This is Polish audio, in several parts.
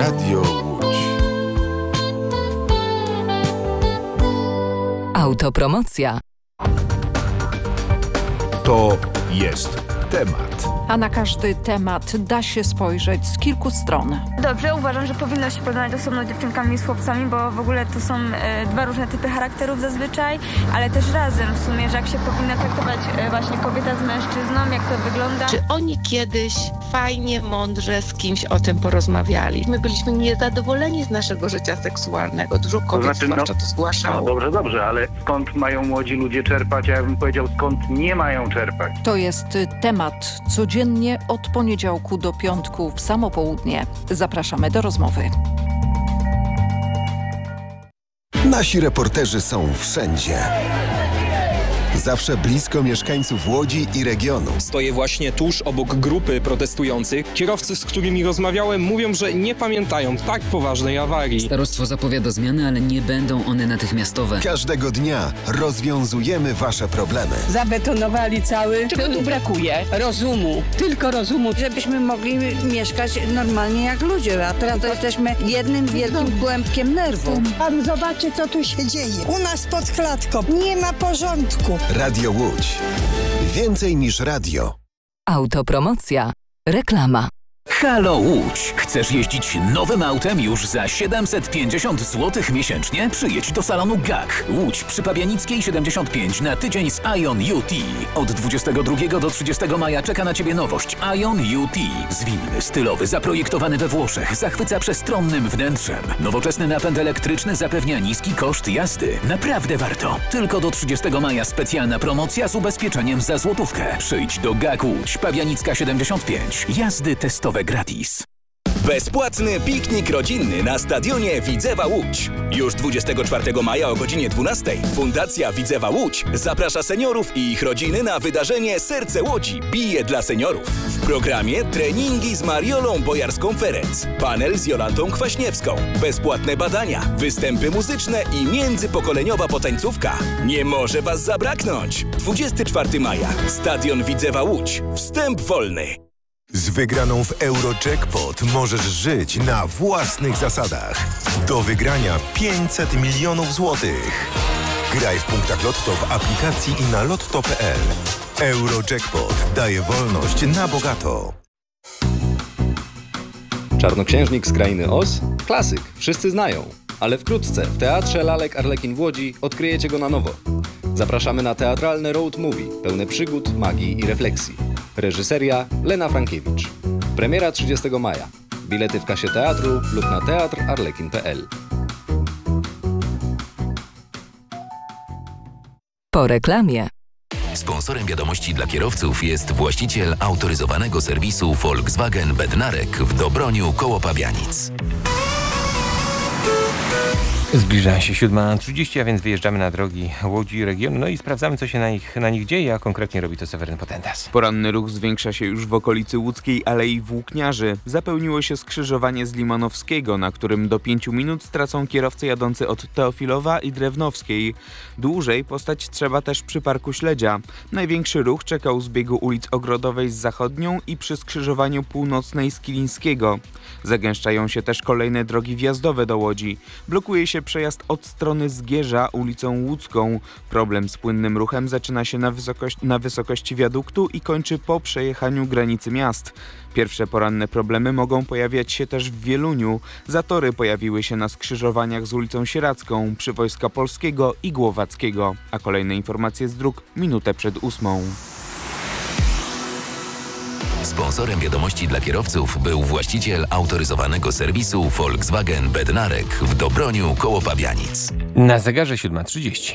Radio Łódź. Autopromocja. To jest temat. A na każdy temat da się spojrzeć z kilku stron. Dobrze, uważam, że powinno się porównać osobno dziewczynkami i z chłopcami, bo w ogóle to są dwa różne typy charakterów zazwyczaj, ale też razem w sumie, że jak się powinna traktować właśnie kobieta z mężczyzną, jak to wygląda. Czy oni kiedyś fajnie, mądrze z kimś o tym porozmawiali? My byliśmy niezadowoleni z naszego życia seksualnego. Dużo kobiet zwłaszcza to zgłaszało. Dobrze, ale skąd mają młodzi ludzie czerpać? Ja bym powiedział, skąd nie mają czerpać. To jest temat codziennie od poniedziałku do piątku w samo południe. Zapraszamy do rozmowy. Nasi reporterzy są wszędzie. Zawsze blisko mieszkańców Łodzi i regionu. Stoję właśnie tuż obok grupy protestujących. Kierowcy, z którymi rozmawiałem, mówią, że nie pamiętają tak poważnej awarii. Starostwo zapowiada zmiany, ale nie będą one natychmiastowe. Każdego dnia rozwiązujemy wasze problemy. Zabetonowali cały. Czego tu brakuje? Rozumu. Tylko rozumu. Żebyśmy mogli mieszkać normalnie jak ludzie, a teraz to jesteśmy jednym wielkim kłębkiem nerwów. Pan zobaczy, co tu się dzieje. U nas pod klatką nie ma porządku. Radio Łódź. Więcej niż radio. Autopromocja. Reklama. Halo Łódź! Chcesz jeździć nowym autem już za 750 zł miesięcznie? Przyjedź do salonu GAK. Łódź przy Pabianickiej 75 na tydzień z Ion UT. Od 22 do 30 maja czeka na Ciebie nowość Ion UT. Zwinny, stylowy, zaprojektowany we Włoszech, zachwyca przestronnym wnętrzem. Nowoczesny napęd elektryczny zapewnia niski koszt jazdy. Naprawdę warto. Tylko do 30 maja specjalna promocja z ubezpieczeniem za złotówkę. Przyjdź do GAK Łódź, Pabianicka 75. Jazdy testowe gratis. Bezpłatny piknik rodzinny na stadionie Widzewa Łódź. Już 24 maja o godzinie 12 Fundacja Widzewa Łódź zaprasza seniorów i ich rodziny na wydarzenie Serce Łodzi bije dla seniorów. W programie treningi z Mariolą Bojarską-Ferenc, panel z Jolantą Kwaśniewską, bezpłatne badania, występy muzyczne i międzypokoleniowa potańcówka. Nie może Was zabraknąć! 24 maja. Stadion Widzewa Łódź. Wstęp wolny. Z wygraną w Eurojackpot możesz żyć na własnych zasadach. Do wygrania 500 milionów złotych. Graj w punktach Lotto w aplikacji i na lotto.pl. Eurojackpot daje wolność na bogato. Czarnoksiężnik z krainy Oz? Klasyk, wszyscy znają. Ale wkrótce w Teatrze Lalek Arlekin w Łodzi odkryjecie go na nowo. Zapraszamy na teatralne road movie, pełne przygód, magii i refleksji. Reżyseria Lena Frankiewicz. Premiera 30 maja. Bilety w kasie teatru lub na teatrarlekin.pl. Po reklamie. Sponsorem wiadomości dla kierowców jest właściciel autoryzowanego serwisu Volkswagen Bednarek w Dobroniu koło Pabianic. Zbliża się 7:30, a więc wyjeżdżamy na drogi Łodzi i regionu, no i sprawdzamy, co się na nich dzieje, a konkretnie robi to Seweryn Potentas. Poranny ruch zwiększa się już w okolicy łódzkiej Alei Włókniarzy. Zapełniło się skrzyżowanie z Limanowskiego, na którym do 5 minut stracą kierowcy jadący od Teofilowa i Drewnowskiej. Dłużej postać trzeba też przy Parku Śledzia. Największy ruch czekał z biegu ulic Ogrodowej z Zachodnią i przy skrzyżowaniu północnej z Kilińskiego. Zagęszczają się też kolejne drogi wjazdowe do Łodzi. Blokuje się przejazd od strony Zgierza ulicą Łódzką. Problem z płynnym ruchem zaczyna się na wysokości wiaduktu i kończy po przejechaniu granicy miast. Pierwsze poranne problemy mogą pojawiać się też w Wieluniu. Zatory pojawiły się na skrzyżowaniach z ulicą Sieradzką, przy Wojska Polskiego i Głowackiego. A kolejne informacje z dróg minutę przed 8. Sponsorem wiadomości dla kierowców był właściciel autoryzowanego serwisu Volkswagen Bednarek w Dobroniu koło Pabianic. Na zegarze 7:30.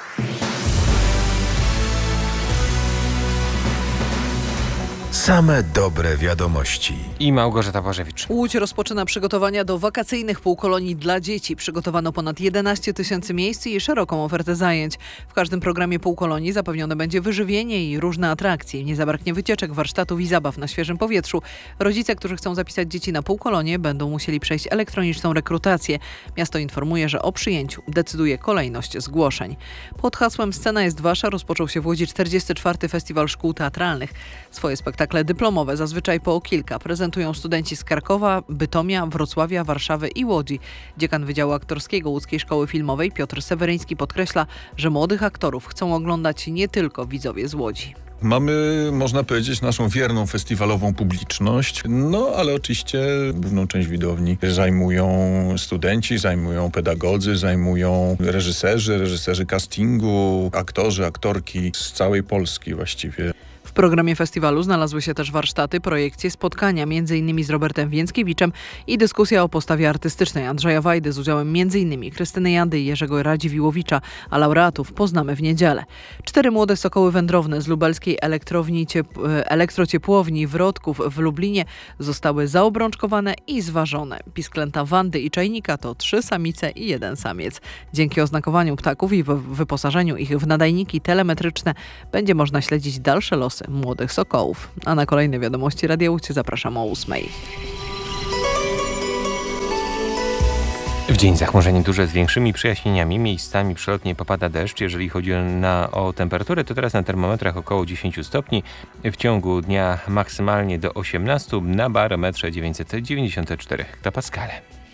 Same dobre wiadomości. I Małgorzata Błażewicz. Łódź rozpoczyna przygotowania do wakacyjnych półkolonii dla dzieci. Przygotowano ponad 11 000 miejsc i szeroką ofertę zajęć. W każdym programie półkolonii zapewnione będzie wyżywienie i różne atrakcje. Nie zabraknie wycieczek, warsztatów i zabaw na świeżym powietrzu. Rodzice, którzy chcą zapisać dzieci na półkolonię, będą musieli przejść elektroniczną rekrutację. Miasto informuje, że o przyjęciu decyduje kolejność zgłoszeń. Pod hasłem Scena jest wasza rozpoczął się w Łodzi 44. Festiwal Szkół Teatralnych. Swoje spektakle spektakle dyplomowe, zazwyczaj po kilka, prezentują studenci z Krakowa, Bytomia, Wrocławia, Warszawy i Łodzi. Dziekan Wydziału Aktorskiego Łódzkiej Szkoły Filmowej Piotr Seweryński podkreśla, że młodych aktorów chcą oglądać nie tylko widzowie z Łodzi. Mamy, można powiedzieć, naszą wierną festiwalową publiczność, ale oczywiście główną część widowni zajmują studenci, zajmują pedagodzy, zajmują reżyserzy castingu, aktorzy, aktorki z całej Polski właściwie. W programie festiwalu znalazły się też warsztaty, projekcje, spotkania m.in. z Robertem Więckiewiczem i dyskusja o postawie artystycznej Andrzeja Wajdy z udziałem m.in. Krystyny Jandy i Jerzego Radziwiłowicza, a laureatów poznamy w niedzielę. 4 młode sokoły wędrowne z lubelskiej elektrociepłowni Wrodków w Lublinie zostały zaobrączkowane i zważone. Pisklęta Wandy i Czajnika to 3 samice i 1 samiec. Dzięki oznakowaniu ptaków i wyposażeniu ich w nadajniki telemetryczne będzie można śledzić dalsze losy młodych sokołów. A na kolejne wiadomości Radia Łódź zapraszam o 8:00. W dzień zachmurzenie duże z większymi przejaśnieniami. Miejscami przelotnie popada deszcz. Jeżeli chodzi o temperaturę, to teraz na termometrach około 10 stopni. W ciągu dnia maksymalnie do 18, na barometrze 994 hektopaskale.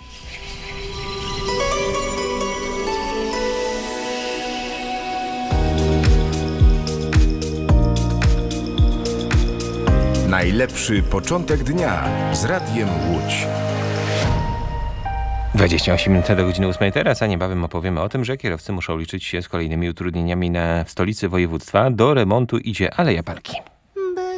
Najlepszy początek dnia z Radiem Łódź. 28 minut do godziny 8 teraz, a niebawem opowiemy o tym, że kierowcy muszą liczyć się z kolejnymi utrudnieniami w stolicy województwa. Do remontu idzie Aleja Parki.